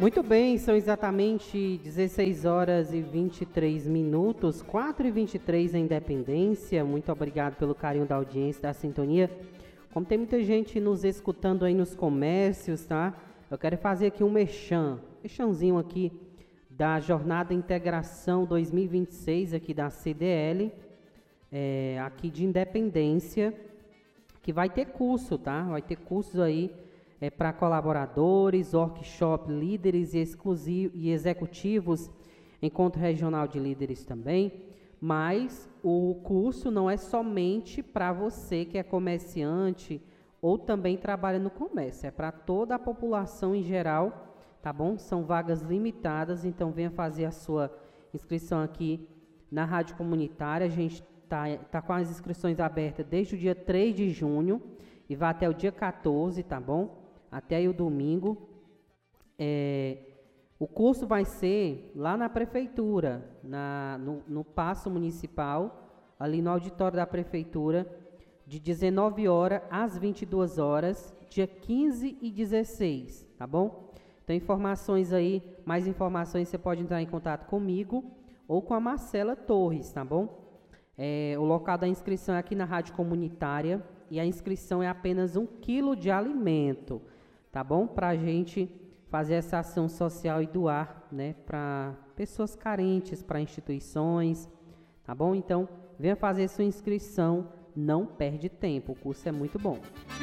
Muito bem, são exatamente 16 horas e 23 minutos, 4h23 em Independência. Muito obrigado pelo carinho da audiência, da sintonia. Como tem muita gente nos escutando aí nos comércios, tá? Eu quero fazer aqui um merchanzinho aqui da Jornada Integração 2026 aqui da CDL, aqui de Independência, que vai ter curso, tá? Vai ter cursos aí para colaboradores, workshop, líderes e executivos, encontro regional de líderes também, mas o curso não é somente para você que é comerciante ou também trabalha no comércio, é para toda a população em geral, tá bom? São vagas limitadas, então venha fazer a sua inscrição aqui na Rádio Comunitária. A gente tá com as inscrições abertas desde o dia 3 de junho e vai até o dia 14, tá bom? Até aí o domingo. O curso vai ser lá na prefeitura, no Paço Municipal, ali no auditório da prefeitura, de 19 horas às 22 horas, dia 15 e 16, tá bom? Então, mais informações você pode entrar em contato comigo ou com a Marcela Torres, tá bom? O local da inscrição é aqui na Rádio Comunitária e a inscrição é apenas 1 quilo de alimento, tá bom? Para a gente fazer essa ação social e doar, né, para pessoas carentes, para instituições, tá bom? Então, venha fazer sua inscrição, não perde tempo, o curso é muito bom.